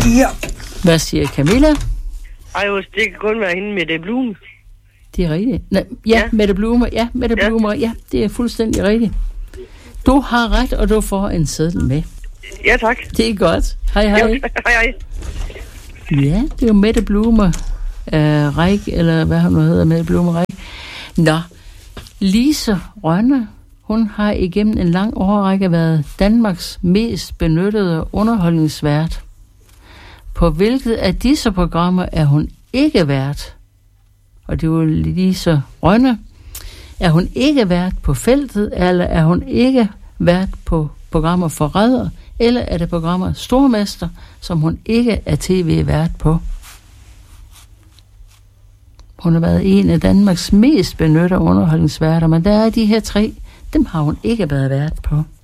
4. Hvad siger Camilla? Ej, det kan kun være hende med det Blume. Det er rigtigt. Ja, Mette Blume. Ja, Mette Blume. Ja, det er fuldstændig rigtigt. Du har ret, og du får en seddel med. Ja, tak. Det er godt. Hej. Hej. Ja, det er jo Mette Blume Reik, eller hvad han nu hedder, Mette Blume Reik. Nå, Lise Rønne, hun har igennem en lang årrække været Danmarks mest benyttede underholdningsvært. På hvilket af disse programmer er hun ikke vært? Og det er jo Lise Rønne. Er hun ikke vært på Feltet, eller er hun ikke vært på programmer Forræder, eller er det programmer Stormester, som hun ikke er tv-vært på? Hun har været en af Danmarks mest benyttede underholdningsværter, men der er de her 3, dem har hun ikke været vært på.